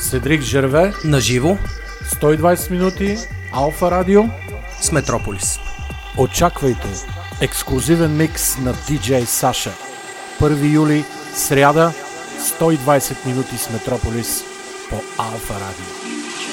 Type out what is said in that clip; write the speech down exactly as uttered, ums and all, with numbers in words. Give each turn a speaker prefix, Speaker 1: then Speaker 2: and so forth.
Speaker 1: Седрик Жерве
Speaker 2: на живо
Speaker 1: сто и двайсет минути Алфа Радио
Speaker 2: с Метрополис.
Speaker 1: Очаквайте ексклузивен микс на диджей Саша. първи юли, сряда, сто и двайсет минути с Метрополис по Алфа Радио.